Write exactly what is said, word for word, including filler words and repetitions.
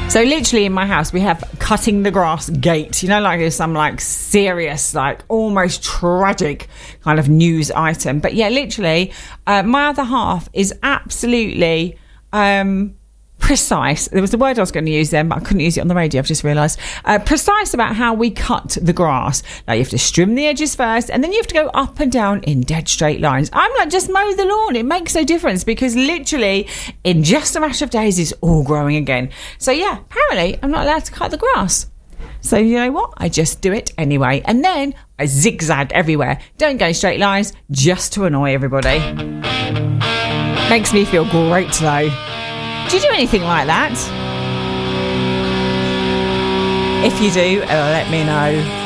So literally in my house we have cutting the grass gate, you know, like there's some like serious, like almost tragic kind of news item. But yeah, literally uh, my other half is absolutely um precise. There was the word I was going to use then, but I couldn't use it on the radio, I've just realised. Uh, precise about how we cut the grass. Like you have to trim the edges first, and then you have to go up and down in dead straight lines. I'm like, just mow the lawn. It makes no difference, because literally in just a matter of days it's all growing again. So yeah, apparently I'm not allowed to cut the grass. So you know what? I just do it anyway. And then I zigzag everywhere. Don't go straight lines, just to annoy everybody. Makes me feel great though. Do you do anything like that? If you do, uh, let me know.